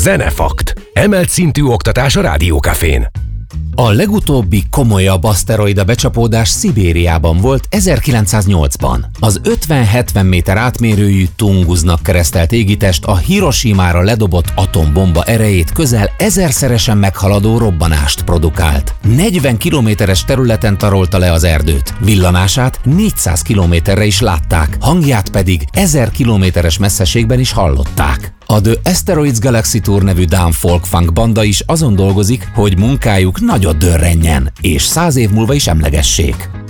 Zenefakt. Emelt szintű oktatás a Rádiókafén. A legutóbbi komolyabb aszteroida becsapódás Szibériában volt 1908-ban. Az 50-70 méter átmérőjű Tunguznak keresztelt égitest a Hiroshimára ledobott atombomba erejét közel 1000-szeresen meghaladó robbanást produkált. 40 kilométeres területen tarolta le az erdőt. Villanását 400 kilométerre is látták, hangját pedig 1000 kilométeres messzeségben is hallották. A The Asteroids Galaxy Tour nevű dán folk-funk banda is azon dolgozik, hogy munkájuk nagyot dörrenjen, és 100 év múlva is emlegessék.